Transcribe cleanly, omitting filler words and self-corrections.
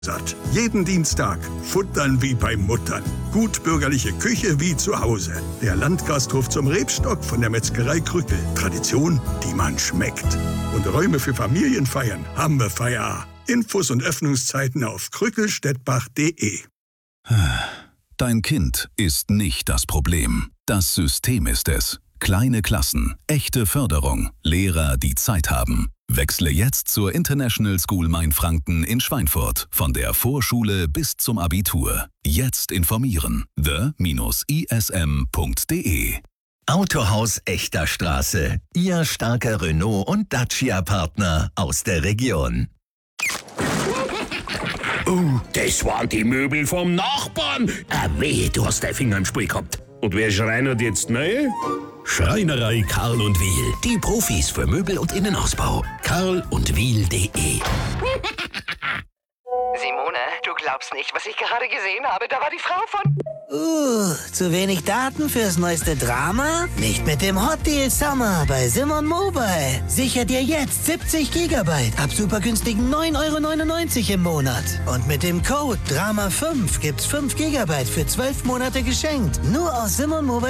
Satt. Jeden Dienstag futtern wie bei Muttern. Gut bürgerliche Küche wie zu Hause. Der Landgasthof zum Rebstock von der Metzgerei Krückel. Tradition, die man schmeckt. Und Räume für Familienfeiern haben wir Feier. Infos und Öffnungszeiten auf krückelstedt-bach.de. Dein Kind ist nicht das Problem. Das System ist es. Kleine Klassen, echte Förderung, Lehrer, die Zeit haben. Wechsle jetzt zur International School Mainfranken in Schweinfurt. Von der Vorschule bis zum Abitur. Jetzt informieren. the-ism.de. Autohaus Echter Straße. Ihr starker Renault- und Dacia-Partner aus der Region. Oh, das waren die Möbel vom Nachbarn. Wehe, du hast deinen Finger im Spiel gehabt. Und wer schreinert jetzt neu? Schreinerei Karl und Wiel. Die Profis für Möbel- und Innenausbau. karlundwiel.de. Simone, du glaubst nicht, was ich gerade gesehen habe. Da war die Frau von... Zu wenig Daten fürs neueste Drama? Nicht mit dem Hot Deal Summer bei Simon Mobile. Sicher dir jetzt 70 Gigabyte ab super günstigen 9,99 € im Monat. Und mit dem Code DRAMA5 gibt's 5 Gigabyte für 12 Monate geschenkt. Nur aus Simon Mobile